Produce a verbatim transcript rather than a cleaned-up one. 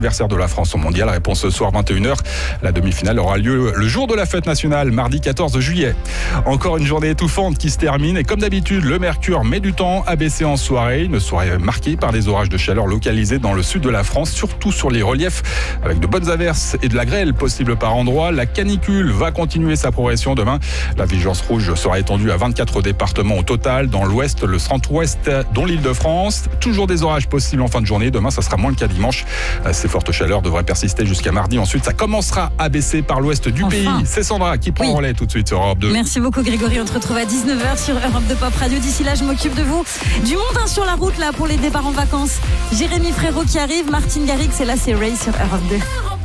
Anniversaire de la France au mondial. Réponse ce soir vingt et une heures. La demi-finale aura lieu le jour de la fête nationale, mardi quatorze juillet. Encore une journée étouffante qui se termine et comme d'habitude, le mercure met du temps à baisser en soirée. Une soirée marquée par des orages de chaleur localisés dans le sud de la France, surtout sur les reliefs, avec de bonnes averses et de la grêle possible par endroits. La canicule va continuer sa progression demain. La vigilance rouge sera étendue à vingt-quatre départements au total, dans l'ouest, le centre-ouest, dont l'Île-de-France. Toujours des orages possibles en fin de journée. Demain, ça sera moins le cas dimanche. Ces fortes chaleurs devraient persister jusqu'à mardi. Ensuite, ça commencera à baisser par l'ouest du Enfin. pays. C'est Sandra qui prend Oui. le relais tout de suite sur Europe deux. Merci beaucoup Grégory, on se retrouve à dix-neuf heures sur Europe deux Pop Radio. D'ici là, je m'occupe de vous. Du monde hein, sur la route là pour les départs en vacances. Jérémy Frérot qui arrive, Martine Garrix et là c'est Ray sur Europe deux.